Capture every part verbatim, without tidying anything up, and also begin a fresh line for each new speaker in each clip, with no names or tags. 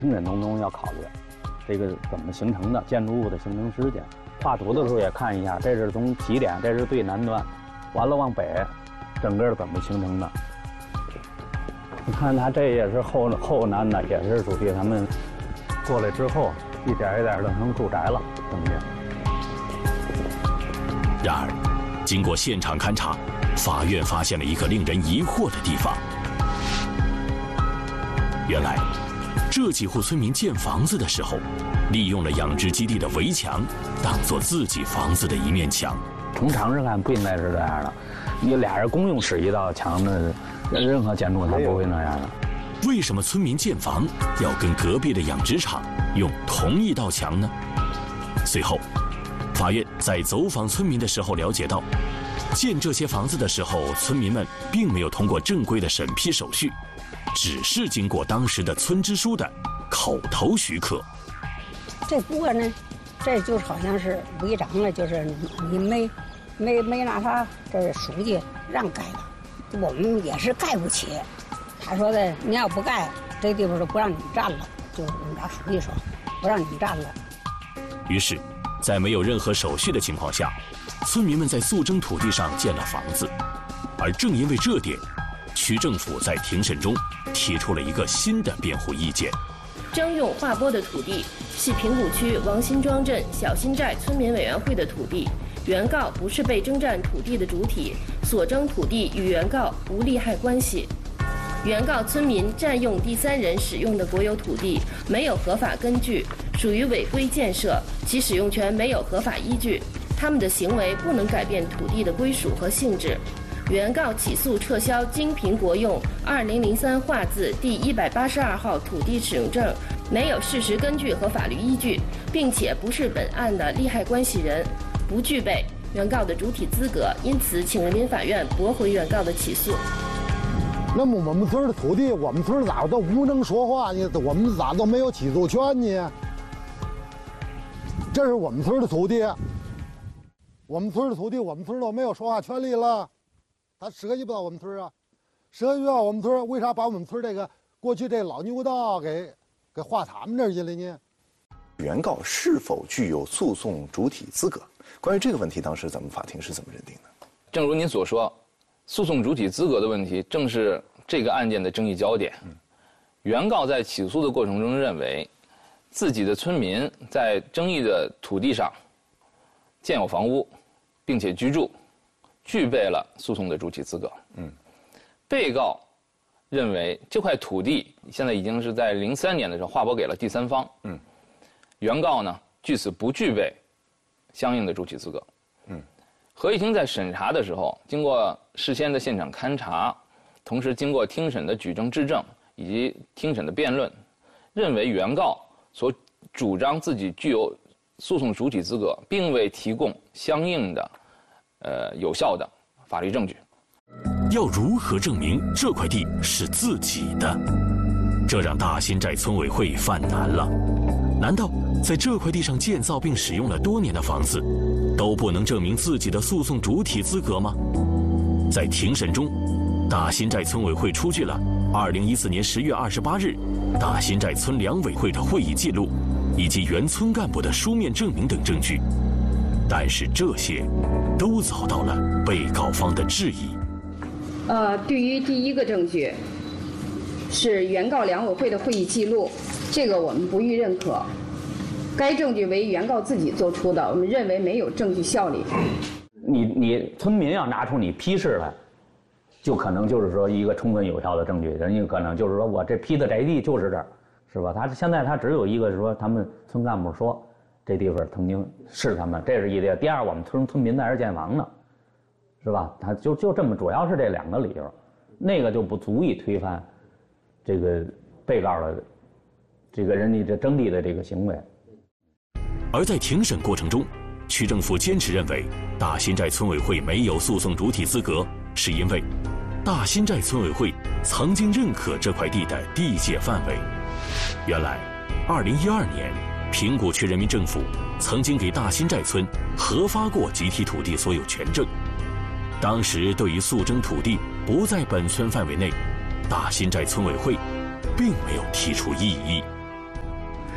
清远当中要考虑这个怎么形成的，建筑物的形成时间。画图的时候也看一下，这是从起点，这是最南端，完了往北，整个怎么形成的。你看它这也是后后南的，也是属于他们过来之后一点一点的成住宅了，等于。
然而，经过现场勘查，法院发现了一个令人疑惑的地方。原来，这几户村民建房子的时候，利用了养殖基地的围墙，当做自己房子的一面墙。
从常识看不应该是这样的，你俩人公用使一道墙的，任何建筑它不会那样的。
为什么村民建房要跟隔壁的养殖场用同一道墙呢？随后，法院在走访村民的时候了解到，建这些房子的时候，村民们并没有通过正规的审批手续，只是经过当时的村支书的口头许可。
这不过呢，这就是好像是违章了，就是你没没没拿他这书记让盖的，我们也是盖不起。他说的，你要不盖，这地方都不让你们占了，就我们家书记说不让你们占了。
于是，在没有任何手续的情况下，村民们在诉争土地上建了房子。而正因为这点，区政府在庭审中提出了一个新的辩护意见。
征用划拨的土地系平谷区王辛庄镇小辛寨村民委员会的土地，原告不是被征占土地的主体，所征土地与原告无利害关系。原告村民占用第三人使用的国有土地，没有合法根据，属于违规建设，其使用权没有合法依据，他们的行为不能改变土地的归属和性质。原告起诉撤销京平国用二零零三划字第一百八十二号土地使用证，没有事实根据和法律依据，并且不是本案的利害关系人，不具备原告的主体资格，因此请人民法院驳回原告的起诉。
那么我们村的土地，我们村咋都无能说话呢？我们咋都没有起诉权呢？这是我们村的土地，我们村的土地，我们村都没有说话权利了。他涉及不到我们村啊，涉及不到我们村，为啥把我们村这个过去这老牛道给给划他们这儿去了呢？
原告是否具有诉讼主体资格？关于这个问题，当时咱们法庭是怎么认定的？
正如您所说，诉讼主体资格的问题正是这个案件的争议焦点。嗯、原告在起诉的过程中认为，自己的村民在争议的土地上建有房屋，并且居住，具备了诉讼的主体资格。嗯，被告认为这块土地现在已经是在零三年的时候划拨给了第三方。嗯，原告呢据此不具备相应的主体资格。嗯，合议庭在审查的时候，经过事先的现场勘查，同时经过听审的举证质证以及听审的辩论，认为原告所主张自己具有诉讼主体资格，并未提供相应的呃有效的法律证据。
要如何证明这块地是自己的？这让大辛寨村委会犯难了。难道在这块地上建造并使用了多年的房子，都不能证明自己的诉讼主体资格吗？在庭审中，大辛寨村委会出具了二零一四年十月二十八日大辛寨村两委会的会议记录，以及原村干部的书面证明等证据，但是这些都遭到了被告方的质疑。
呃，对于第一个证据是原告两委会的会议记录，这个我们不予认可。该证据为原告自己做出的，我们认为没有证据效力。
你你村民要拿出你批示来，就可能就是说一个充分有效的证据，人家可能就是说我这批的宅地就是这儿，是吧？他现在他只有一个是说他们村干部说这地方曾经是他们，这是一点。第二，我们村村民在这儿建房呢，是吧？他就就这么，主要是这两个理由，那个就不足以推翻这个被告的这个人家这征地的这个行为。
而在庭审过程中，区政府坚持认为大辛寨村委会没有诉讼主体资格，是因为大辛寨村委会曾经认可这块地的地界范围。原来，二零一二年，平谷区人民政府曾经给大辛寨村核发过集体土地所有权证。当时对于诉争土地不在本村范围内，大辛寨村委会并没有提出异议。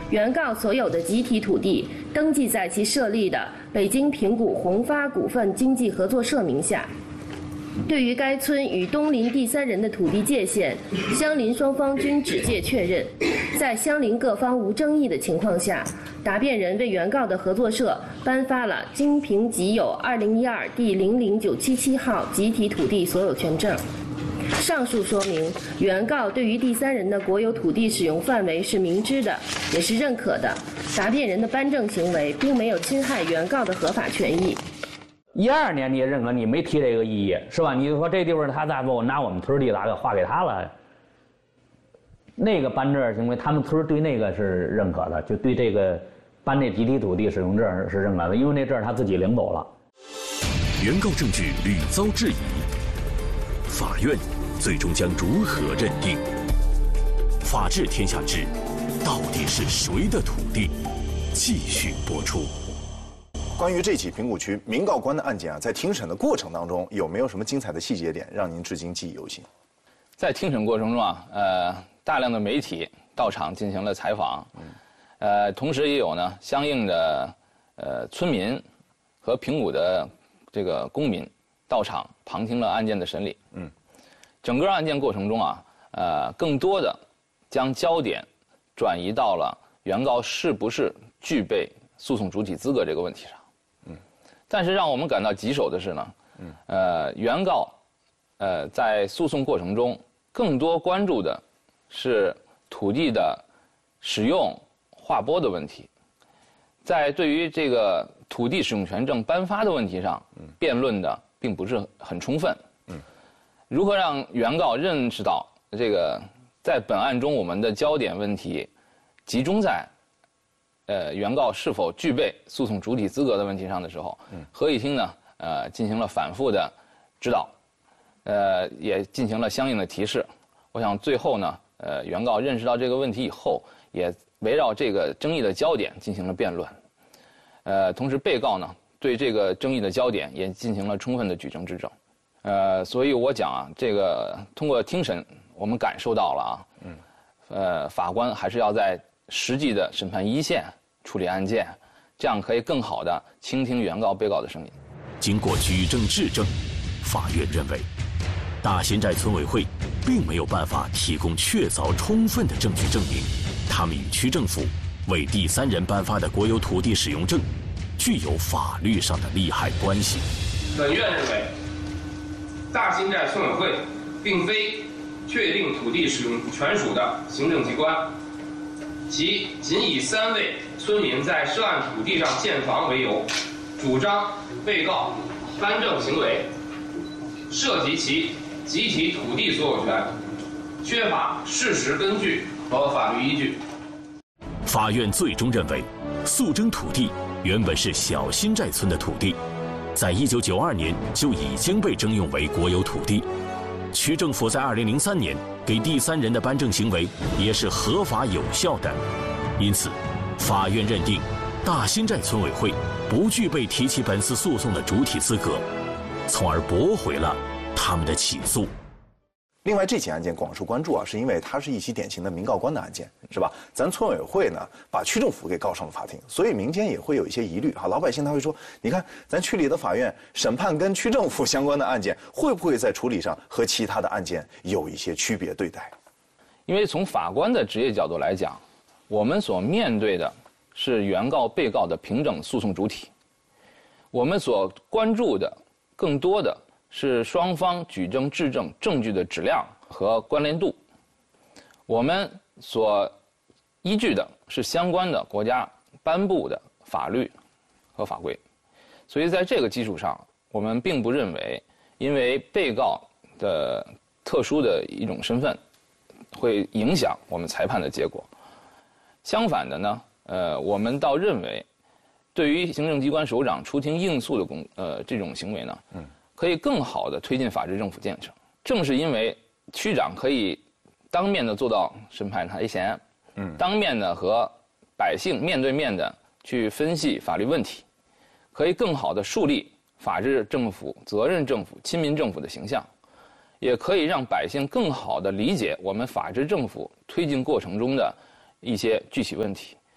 原告所有的集体土地登记在其设立的北京平谷宏发股份经济合作社名下。对于该村与东邻第三人的土地界限，相邻双方均指界确认。在相邻各方无争议的情况下，答辩人为原告的合作社颁发了京平集有二零一二第零零九七七号集体土地所有权证。上述说明，原告对于第三人的国有土地使用范围是明知的，也是认可的。答辩人的颁证行为并没有侵害原告的合法权益。
一二年你也认可，你没提这个异议，是吧？你就说这地方他咋不拿我们村地咋给划给他了？那个颁证行为，他们村对那个是认可的，就对这个颁这集体土地使用证是认可的，因为那证他自己领走了。
原告证据屡遭质疑，法院最终将如何认定？法治天下知，到底是谁的土地？继续播出。
关于这起平谷区民告官的案件啊，在庭审的过程当中，有没有什么精彩的细节点让您至今记忆犹新？
在庭审过程中啊，呃，大量的媒体到场进行了采访，嗯、呃，同时也有呢相应的呃村民和平谷的这个公民到场旁听了案件的审理。嗯，整个案件过程中啊，呃，更多的将焦点转移到了原告是不是具备诉讼主体资格这个问题上。嗯，但是让我们感到棘手的是呢，嗯，呃，原告，呃，在诉讼过程中更多关注的是土地的使用、划拨的问题，在对于这个土地使用权证颁发的问题上，辩论的并不是很充分。嗯，如何让原告认识到这个在本案中我们的焦点问题集中在呃，原告是否具备诉讼主体资格的问题上的时候，嗯、合议厅呢，呃，进行了反复的指导，呃，也进行了相应的提示。我想最后呢，呃，原告认识到这个问题以后，也围绕这个争议的焦点进行了辩论。呃，同时被告呢，对这个争议的焦点也进行了充分的举证质证。呃，所以我讲啊，这个通过庭审，我们感受到了啊，嗯，呃，法官还是要在实际的审判一线处理案件，这样可以更好地倾听原告、被告的声音。
经过举证质证，法院认为，大新寨村委会并没有办法提供确凿充分的证据证明，他们与区政府为第三人颁发的国有土地使用证具有法律上的利害关系。
本院认为，大新寨村委会并非确定土地使用权属的行政机关。其仅以三位村民在涉案土地上建房为由，主张被告颁证行为涉及其集体土地所有权，缺乏事实根据和法律依据。
法院最终认为，诉争土地原本是小新寨村的土地，在一九九二年就已经被征用为国有土地。区政府在二零零三年给第三人的颁证行为也是合法有效的，因此，法院认定大新寨村委会不具备提起本次诉讼的主体资格，从而驳回了他们的起诉。
另外，这起案件广受关注啊，是因为它是一起典型的民告官的案件，是吧？咱村委会呢，把区政府给告上了法庭，所以民间也会有一些疑虑哈。老百姓他会说，你看咱区里的法院审判跟区政府相关的案件，会不会在处理上和其他的案件有一些区别对待？
因为从法官的职业角度来讲，我们所面对的是原告、被告的平等诉讼主体，我们所关注的更多的是双方举证质证证据的质量和关联度，我们所依据的是相关的国家颁布的法律和法规，所以在这个基础上，我们并不认为因为被告的特殊的一种身份会影响我们裁判的结果。相反的呢，呃，我们倒认为，对于行政机关首长出庭应诉的公呃这种行为呢，嗯。可以更好地推进法治政府建设。正是因为区长可以当面的做到审判台前，嗯，当面的和百姓面对面的去分析法律问题，可以更好地树立法治政府、责任政府、亲民政府的形象，也可以让百姓更好地理解我们法治政府推进过程中的一些具体问题，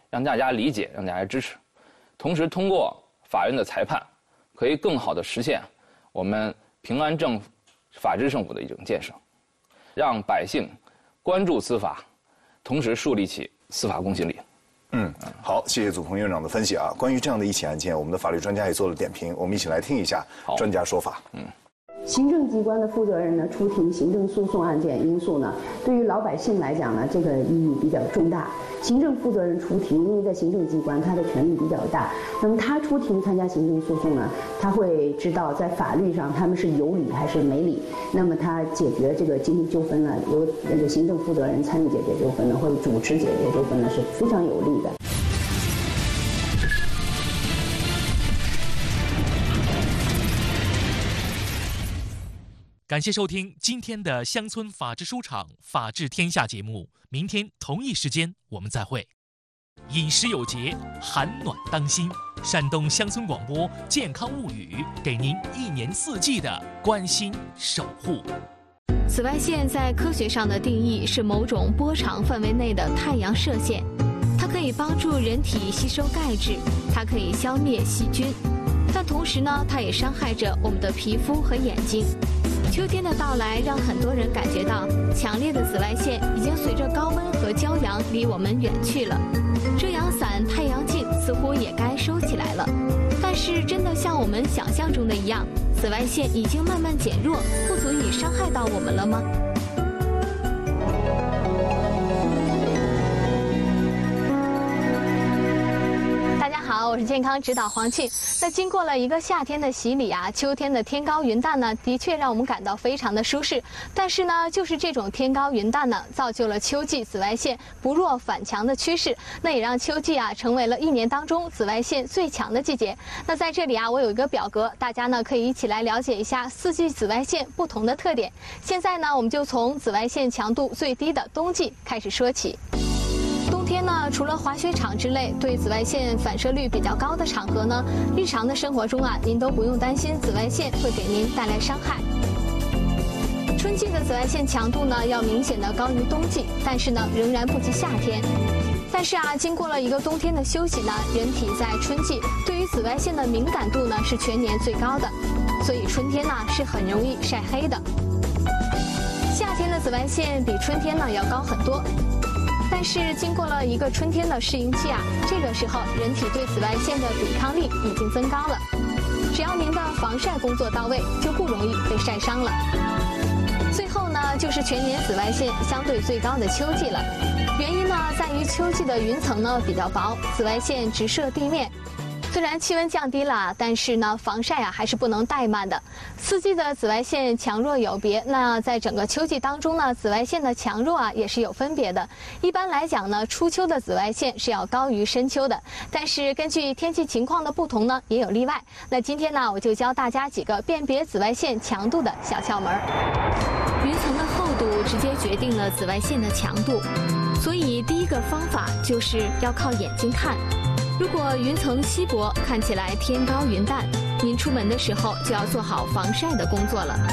让大家理解，让大家支持。同时，通过法院的裁判，可以更好地实现我们平安政府、法治政府的一种建设，让百姓关注司法，同时树立起司法公信力。
嗯，好，谢谢祖鹏院长的分析啊。关于这样的一起案件，我们的法律专家也做了点评，我们一起来听一下专家说法。嗯。
行政机关的负责人呢出庭行政诉讼案件因素呢，对于老百姓来讲呢，这个意义比较重大。行政负责人出庭，因为在行政机关他的权力比较大，那么他出庭参加行政诉讼呢，他会知道在法律上他们是有理还是没理。那么他解决这个经济纠纷呢，由那个行政负责人参与解决纠纷呢，或者主持解决纠纷呢，是非常有利的。
感谢收听今天的乡村法治书场法治天下节目，明天同一时间我们再会。饮食有节，寒暖当心。山东乡村广播健康物语，给您一年四季的关心守护。
紫外线在科学上的定义是某种波长范围内的太阳射线，它可以帮助人体吸收钙质，它可以消灭细菌，但同时呢，它也伤害着我们的皮肤和眼睛。秋天的到来让很多人感觉到强烈的紫外线已经随着高温和骄阳离我们远去了，遮阳伞、太阳镜似乎也该收起来了。但是真的像我们想象中的一样，紫外线已经慢慢减弱，不足以伤害到我们了吗？好，我是健康指导黄庆。那经过了一个夏天的洗礼啊，秋天的天高云淡呢，的确让我们感到非常的舒适。但是呢，就是这种天高云淡呢，造就了秋季紫外线不弱反强的趋势，那也让秋季啊成为了一年当中紫外线最强的季节。那在这里啊，我有一个表格，大家呢可以一起来了解一下四季紫外线不同的特点。现在呢，我们就从紫外线强度最低的冬季开始说起。冬天呢，除了滑雪场之类对紫外线反射率比较高的场合呢，日常的生活中啊，您都不用担心紫外线会给您带来伤害。春季的紫外线强度呢，要明显的高于冬季，但是呢，仍然不及夏天。但是啊，经过了一个冬天的休息呢，人体在春季对于紫外线的敏感度呢是全年最高的，所以春天呢是很容易晒黑的。夏天的紫外线比春天呢要高很多。但是经过了一个春天的适应期啊，这个时候人体对紫外线的抵抗力已经增高了。只要您的防晒工作到位，就不容易被晒伤了。最后呢，就是全年紫外线相对最高的秋季了。原因呢，在于秋季的云层呢比较薄，紫外线直射地面。虽然气温降低了，但是呢，防晒啊还是不能怠慢的。四季的紫外线强弱有别，那在整个秋季当中呢，紫外线的强弱啊也是有分别的。一般来讲呢，初秋的紫外线是要高于深秋的，但是根据天气情况的不同呢，也有例外。那今天呢，我就教大家几个辨别紫外线强度的小窍门。云层的厚度直接决定了紫外线的强度，所以第一个方法就是要靠眼睛看。如果云层稀薄，看起来天高云淡，您出门的时候就要做好防晒的工作了。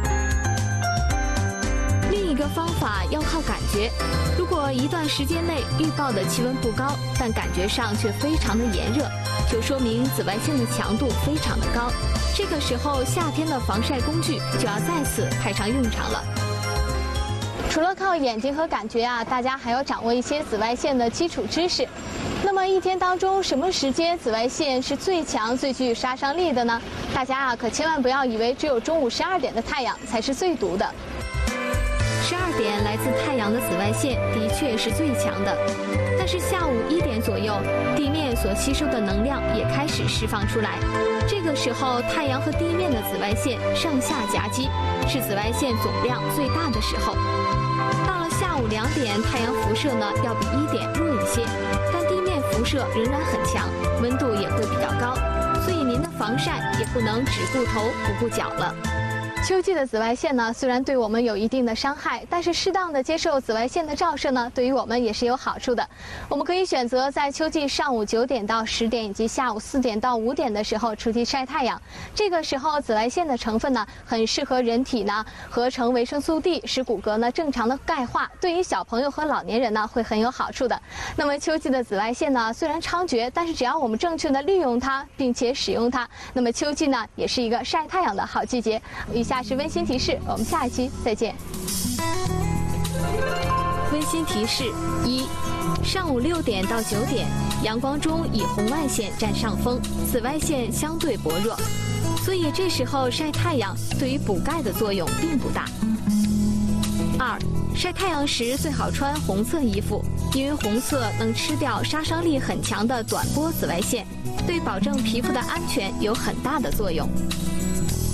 另一个方法要靠感觉，如果一段时间内预报的气温不高，但感觉上却非常的炎热，就说明紫外线的强度非常的高。这个时候，夏天的防晒工具就要再次派上用场了。除了靠眼睛和感觉啊，大家还要掌握一些紫外线的基础知识。那么一天当中，什么时间紫外线是最强、最具杀伤力的呢？大家啊，可千万不要以为只有中午十二点的太阳才是最毒的。十二点来自太阳的紫外线的确是最强的，但是下午一点左右，地面所吸收的能量也开始释放出来。这个时候，太阳和地面的紫外线上下夹击，是紫外线总量最大的时候。到了下午两点，太阳辐射呢要比一点弱一些，但地面辐射仍然很强，温度也会比较高，所以您的防晒也不能只顾头不顾脚了。 秋季的紫外线呢，虽然对我们有一定的伤害，但是适当的接受紫外线的照射呢，对于我们也是有好处的。我们可以选择在秋季上午九点到十点以及下午四点到五点的时候出去晒太阳。这个时候，紫外线的成分呢，很适合人体呢合成维生素 D， 使骨骼呢正常的钙化。对于小朋友和老年人呢，会很有好处的。那么秋季的紫外线呢，虽然猖獗，但是只要我们正确的利用它，并且使用它，那么秋季呢，也是一个晒太阳的好季节。以下是温馨提示，我们下一期再见。温馨提示一：上午六点到九点，阳光中以红外线占上风，紫外线相对薄弱，所以这时候晒太阳对于补钙的作用并不大。二、晒太阳时最好穿红色衣服，因为红色能吃掉杀伤力很强的短波紫外线，对保证皮肤的安全有很大的作用。